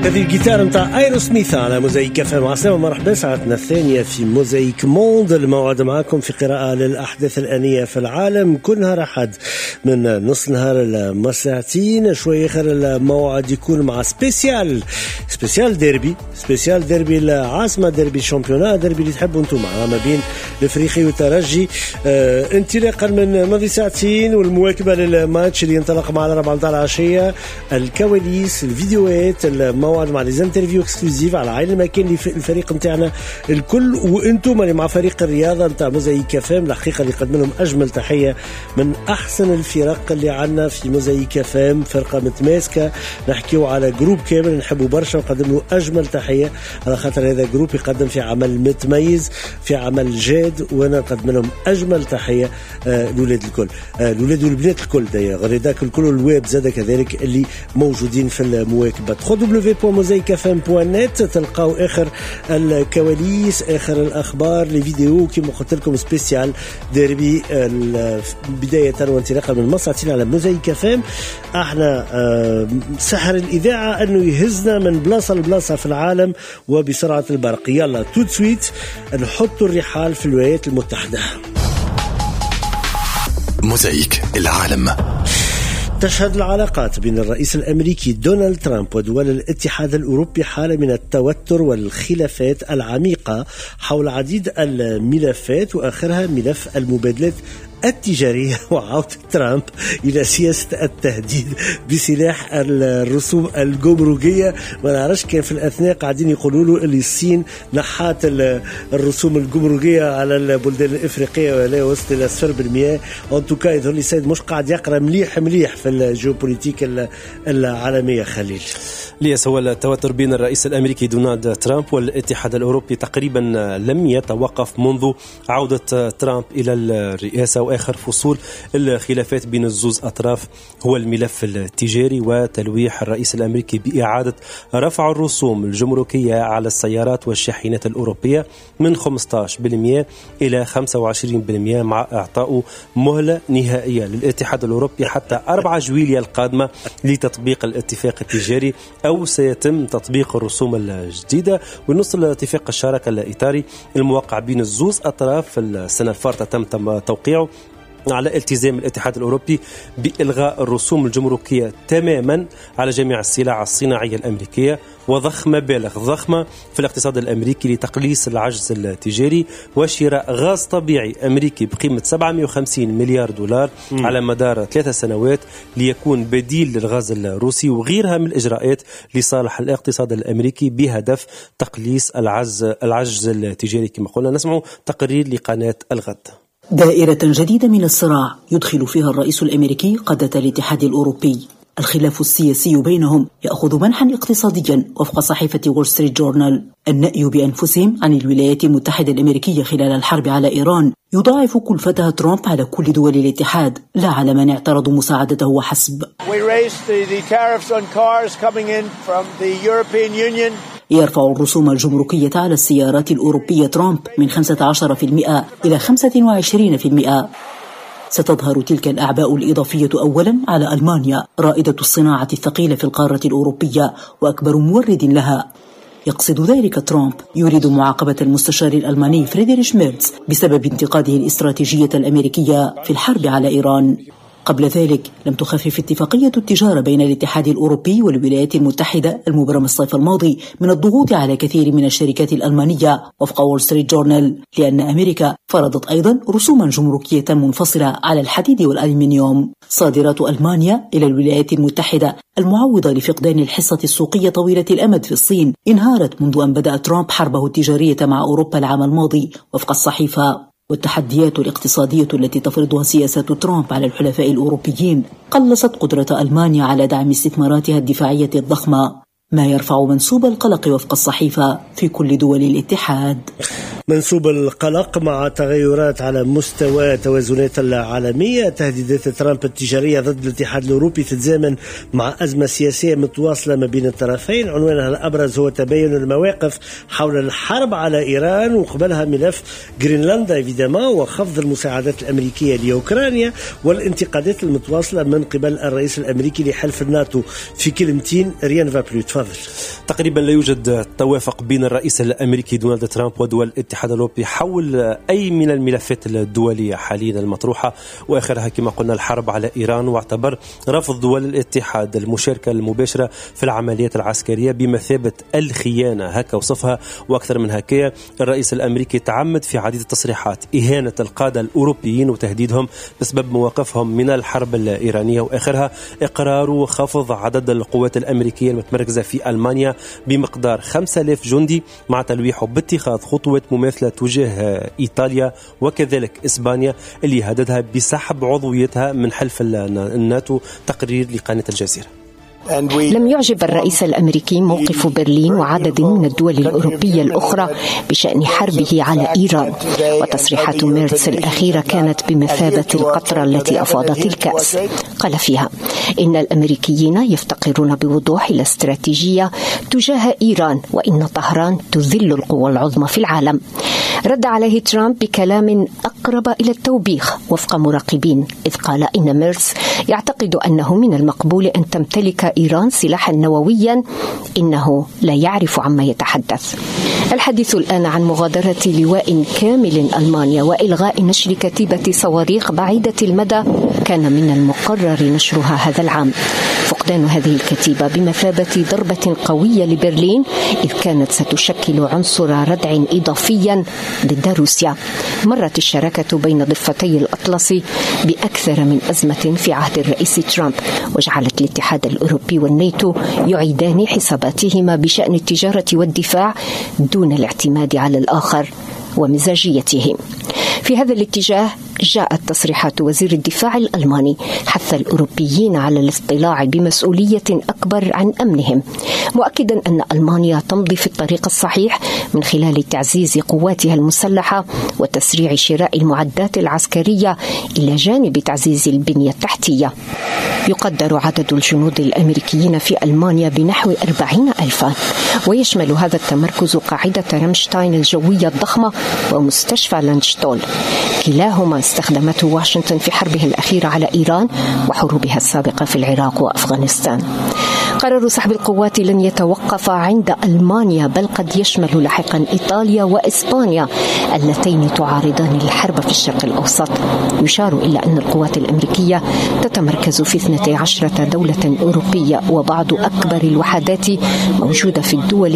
هذه الجيتار متاع ايرو سميث على موزايك اف ام. عسلامة مرحبا، ساعتنا الثانية في موزايك موند، الموعد معكم في قراءة للأحداث الآنية في العالم كل نهار أحد من نص نهار المساعتين. شوي آخر الموعد يكون مع سبيسيال ديربي العاصمة، ديربي الشامبيونات، ديربي اللي تحبوا انتم معها ما بين الافريقي والترجي، انطلاقا من ماضي ساعتين والمواكبة للماتش اللي ينطلق مع 4 متاع العشية، الكواليس، الفيديوهات، الموعد مع ليزانترفيو اكسكلوزيف على عين المكان اللي الفريق نتاعنا الكل، وانتم اللي مع فريق الرياضة نتاع موزايك اف ام. الحقيقة اللي قدم لهم أجمل تحية من أحسن الفرق اللي عنا في موزايك اف ام، فرقة متماسكة، نحكيو على جروب كامل نحبه برشا ونقدم له أجمل تحية على خاطر هذا جروب يقدم في عمل متميز، في عمل جاد، وانا نقدم لهم أجمل تحية الأولاد الكل، الأولاد والبنات الكل، غريداك الكل والويب زاد كذلك اللي موجودين في المواكبة. www.mozaikfm.net تلقاو آخر الكواليس، آخر الأخبار، الفيديو كما قلت لكم سبيسيال ديربي بداية وانطلاقا من مساعتين على موزايك اف ام. احنا سحر الإذاعة أنه يهزنا من بلاصة لبلاصة في العالم وبسرعة البرق. يلا تو سويت نحط الرحال في الولايات المتحدة. موزايك العالم. تشهد العلاقات بين الرئيس الأمريكي دونالد ترامب ودول الاتحاد الأوروبي حالة من التوتر والخلافات العميقة حول عديد الملفات، وآخرها ملف المبادلات التجارية وعودة ترامب إلى سياسة التهديد بسلاح الرسوم الجمركية. ما نعرفش كان في الأثناء قاعدين يقولوا له اللي الصين نحات الرسوم الجمركية على البلدان الإفريقية ولا وصلت إلى 0%. أنتوكا يظهر لي سيد مش قاعد يقرأ مليح في الجيوبوليتيك العالمية. خليل ليس هو التوتر بين الرئيس الأمريكي دونالد ترامب والاتحاد الأوروبي تقريبا لم يتوقف منذ عودة ترامب إلى الرئاسة، وآخر فصول الخلافات بين الزوز أطراف هو الملف التجاري وتلويح الرئيس الأمريكي بإعادة رفع الرسوم الجمركية على السيارات والشاحنات الأوروبية من 15% إلى 25%، مع إعطاء مهلة نهائية للاتحاد الأوروبي حتى 4 جويلية القادمة لتطبيق الاتفاق التجاري، أو سيتم تطبيق الرسوم الجديدة. ونص الاتفاق الشراكة الإطاري الموقع بين الزوز أطراف في السنة الفارطة تم توقيعه على التزام الاتحاد الأوروبي بإلغاء الرسوم الجمركية تماما على جميع السلع الصناعية الأمريكية، وضخ مبالغ ضخمة في الاقتصاد الأمريكي لتقليص العجز التجاري وشراء غاز طبيعي أمريكي بقيمة 750 مليار دولار على مدار 3 سنوات ليكون بديل للغاز الروسي، وغيرها من الإجراءات لصالح الاقتصاد الأمريكي بهدف تقليص العجز التجاري. كما قلنا نسمع تقرير لقناة الغد. دائرة جديدة من الصراع يدخل فيها الرئيس الأمريكي قادة الاتحاد الأوروبي. الخلاف السياسي بينهم يأخذ منحا اقتصاديا وفق صحيفة وول ستريت جورنال. النأي بأنفسهم عن الولايات المتحدة الأمريكية خلال الحرب على إيران يضاعف كلفتها ترامب على كل دول الاتحاد، لا على من اعترضوا مساعدته وحسب. يرفع الرسوم الجمركية على السيارات الأوروبية ترامب من 15% إلى 25%. ستظهر تلك الأعباء الإضافية أولا على ألمانيا، رائدة الصناعة الثقيلة في القارة الأوروبية وأكبر مورد لها. يقصد ذلك ترامب يريد معاقبة المستشار الألماني فريدريش ميرتز بسبب انتقاده الاستراتيجية الأمريكية في الحرب على إيران. قبل ذلك لم تخفف اتفاقية التجارة بين الاتحاد الأوروبي والولايات المتحدة المبرمة الصيف الماضي من الضغوط على كثير من الشركات الألمانية وفق وول ستريت جورنال، لأن أمريكا فرضت أيضا رسوما جمركية منفصلة على الحديد والألمنيوم. صادرات ألمانيا إلى الولايات المتحدة المعوضة لفقدان الحصة السوقية طويلة الأمد في الصين انهارت منذ أن بدأ ترامب حربه التجارية مع أوروبا العام الماضي وفق الصحيفة. والتحديات الاقتصادية التي تفرضها سياسة ترامب على الحلفاء الأوروبيين قلصت قدرة ألمانيا على دعم استثماراتها الدفاعية الضخمة، ما يرفع منسوب القلق وفق الصحيفة في كل دول الاتحاد. منسوب القلق مع تغيرات على مستوى التوازنات العالمية. تهديدات ترامب التجارية ضد الاتحاد الأوروبي تتزامن مع أزمة سياسية متواصلة ما بين الطرفين، عنوانها الأبرز هو تباين المواقف حول الحرب على إيران، وقبلها ملف غرينلندا إيفيداما، وخفض المساعدات الأمريكية لأوكرانيا، والانتقادات المتواصلة من قبل الرئيس الأمريكي لحلف الناتو. في كلمتين ريان فابلو، تفضل. تقريبا لا يوجد توافق بين الرئيس الأمريكي دونالد ترامب ودول الاتحاد الأوروبي حول أي من الملفات الدولية حاليا المطروحة، وآخرها كما قلنا الحرب على إيران. واعتبر رفض دول الاتحاد المشاركة المباشرة في العمليات العسكرية بمثابة الخيانة، هكا وصفها. وأكثر من هكايا الرئيس الأمريكي تعمد في عديد التصريحات إهانة القادة الأوروبيين وتهديدهم بسبب مواقفهم من الحرب الإيرانية، وآخرها إقرار خفض عدد القوات الأمريكية المتمركزة في ألمانيا بمقدار 5000 جندي، مع تلويحه باتخاذ خطوات مماثلة تجاه إيطاليا وكذلك إسبانيا اللي هددها بسحب عضويتها من حلف الناتو. تقرير لقناة الجزيرة. لم يعجب الرئيس الأمريكي موقف برلين وعدد من الدول الأوروبية الأخرى بشأن حربه على إيران، وتصريحات ميرتس الأخيرة كانت بمثابة القطرة التي أفاضت الكأس. قال فيها إن الأمريكيين يفتقرون بوضوح إلى استراتيجية تجاه إيران، وإن طهران تذل القوى العظمى في العالم. رد عليه ترامب بكلام أقرب إلى التوبيخ وفق مراقبين، إذ قال إن ميرتس يعتقد أنه من المقبول أن تمتلك إيران سلاحا نوويا، إنه لا يعرف عما يتحدث. الحديث الآن عن مغادرة لواء كامل ألمانيا وإلغاء نشر كتيبة صواريخ بعيدة المدى كان من المقرر نشرها هذا العام. فقدان هذه الكتيبة بمثابة ضربة قوية لبرلين، إذ كانت ستشكل عنصر ردع إضافيا ضد روسيا. مرت الشراكة بين ضفتي الأطلس بأكثر من أزمة في عهد الرئيس ترامب، وجعلت الاتحاد الأوروبي والناتو يعيدان حساباتهما بشأن التجارة والدفاع دون الاعتماد على الآخر ومزاجيته. في هذا الاتجاه جاءت تصريحات وزير الدفاع الألماني حث الأوروبيين على الاطلاع بمسؤولية أكبر عن أمنهم، مؤكدا أن ألمانيا تمضي في الطريق الصحيح من خلال تعزيز قواتها المسلحة وتسريع شراء المعدات العسكرية إلى جانب تعزيز البنية التحتية. يقدر عدد الجنود الأمريكيين في ألمانيا بنحو 40,000، ويشمل هذا التمركز قاعدة رامشتاين الجوية الضخمة ومستشفى لاندشتول، كلاهما استخدمته واشنطن في حربها الأخيرة على إيران وحروبها السابقة في العراق وأفغانستان. قرار سحب القوات لن يتوقف عند ألمانيا، بل قد يشمل لاحقا إيطاليا وإسبانيا اللتين تعارضان الحرب في الشرق الأوسط. يشار إلى أن القوات الأمريكية تتمركز في 12 دولة أوروبية، وبعض أكبر الوحدات موجودة في الدول